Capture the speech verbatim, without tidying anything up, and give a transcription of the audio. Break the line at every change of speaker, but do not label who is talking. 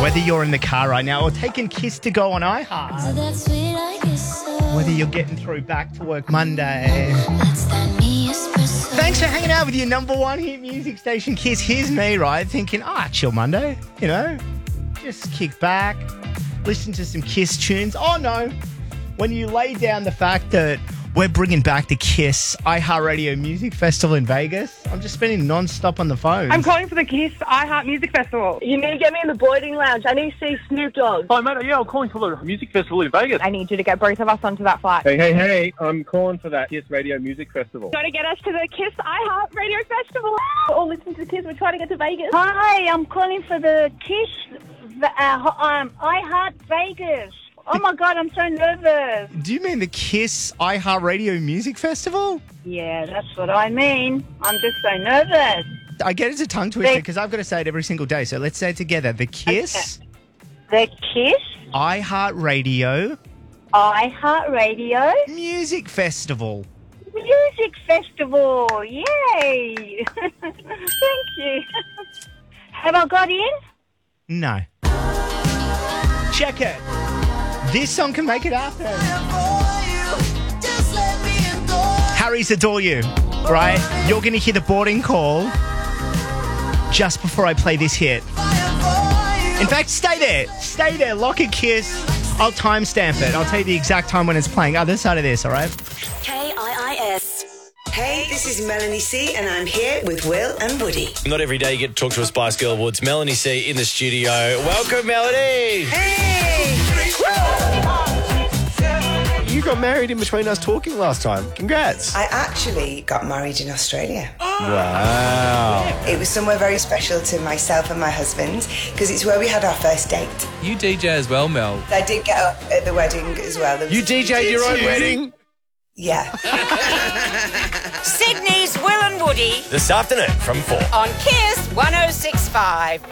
Whether you're in the car right now or taking Kiss to go on iHeart. Whether you're getting through back to work Monday. Thanks for hanging out with your number one hit music station, Kiss. Here's me, right, thinking, ah, chill Monday, you know, just kick back, listen to some Kiss tunes. Oh, no. When you lay down the fact that we're bringing back the Kiss iHeartRadio Music Festival in Vegas, I'm just spending non-stop on the phone.
I'm calling for the Kiss iHeart Music Festival.
You need to get me in the boarding lounge. I need to see Snoop Dogg.
Hi, mate. Yeah, I'm calling for the music festival in Vegas.
I need you to get both of us onto that flight.
Hey, hey, hey. I'm calling for that Kiss Radio Music Festival.
Got to get us to the Kiss iHeart Radio Festival.
We're all listening to Kiss. We're trying to get to Vegas.
Hi, I'm calling for the Kiss uh, um, iHeart Vegas. Oh, my God, I'm so nervous.
Do you mean the Kiss iHeartRadio Music Festival?
Yeah, that's what I mean. I'm just so nervous.
I get it's a tongue twister because I've got to say it every single day. So let's say it together. The Kiss
The Kiss
iHeartRadio
iHeartRadio
Music Festival.
Music Festival. Yay. Thank you. Have I got in?
No. Check it. This song can make it happen. Harry's Adore You, right? You're going to hear the boarding call just before I play this hit. In fact, stay there. Stay there. Lock a Kiss. I'll timestamp it. I'll tell you the exact time when it's playing. Other side of this, all right?
K I I S. Hey, this is Melanie C, and I'm here with Will and Woody.
Not every day you get to talk to a Spice Girl Woods. Melanie C in the studio. Welcome, Melanie.
Hey!
You got married in between us talking last time. Congrats.
I actually got married in Australia.
Wow.
It was somewhere very special to myself and my husband because it's where we had our first date.
You D J as well, Mel.
I did get up at the wedding as well. There was-
You D J'd your own wedding?
Yeah.
Sydney's Will and Woody
This afternoon from four.
on Kiss one oh six point five.